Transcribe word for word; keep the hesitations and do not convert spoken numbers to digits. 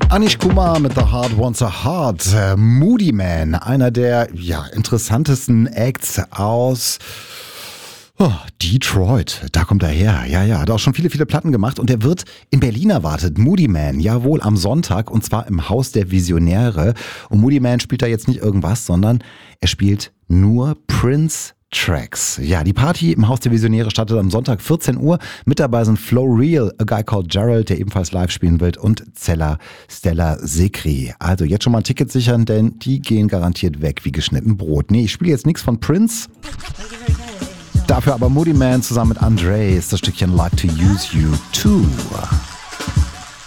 Anish Kumar mit The Heart Wants a Heart. Äh, Moodymann, einer der ja, interessantesten Acts aus oh, Detroit. Da kommt er her. Ja, ja, hat auch schon viele, viele Platten gemacht und er wird in Berlin erwartet. Moodymann, jawohl, am Sonntag und zwar im Haus der Visionäre. Und Moodymann spielt da jetzt nicht irgendwas, sondern er spielt nur Prince Tracks. Ja, die Party im Haus der Visionäre startet am Sonntag vierzehn Uhr. Mit dabei sind Flow Real, A Guy Called Gerald, der ebenfalls live spielen wird, und Zella Stella Sekri. Also jetzt schon mal ein Ticket sichern, denn die gehen garantiert weg wie geschnitten Brot. Nee, ich spiele jetzt nichts von Prince. Dafür aber Moodymann zusammen mit Andre ist das Stückchen Like to Use You Too.